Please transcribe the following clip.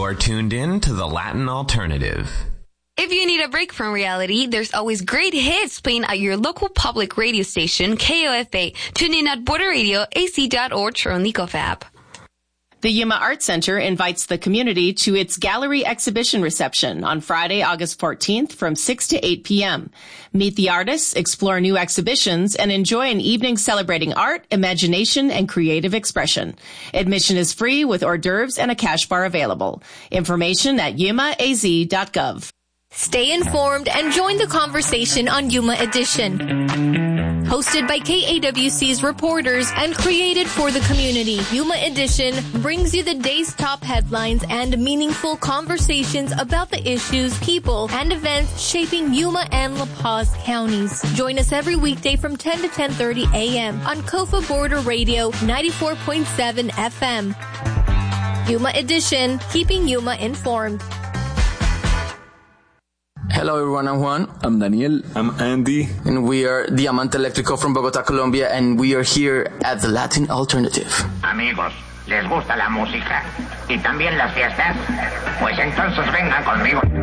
are tuned in to the Latin Alternative. If you need a break from reality, there's always great hits playing at your local public radio station, KOFA. Tune in at Border Radio, AC.org, or on the Nicof app. The Yuma Art Center invites the community to its gallery exhibition reception on Friday, August 14th from 6 to 8 p.m. Meet the artists, explore new exhibitions, and enjoy an evening celebrating art, imagination, and creative expression. Admission is free with hors d'oeuvres and a cash bar available. Information at yumaaz.gov. Stay informed and join the conversation on Yuma Edition. Hosted by KAWC's reporters and created for the community, Yuma Edition brings you the day's top headlines and meaningful conversations about the issues, people, and events shaping Yuma and La Paz counties. Join us every weekday from 10 to 10:30 a.m. on KOFA Border Radio 94.7 FM. Yuma Edition, keeping Yuma informed. Hello everyone, I'm Juan. I'm Daniel. I'm Andy. And we are Diamante Eléctrico from Bogotá, Colombia, and we are here at the Latin Alternative. Amigos, ¿les gusta la música? ¿Y también las fiestas? Pues entonces vengan conmigo.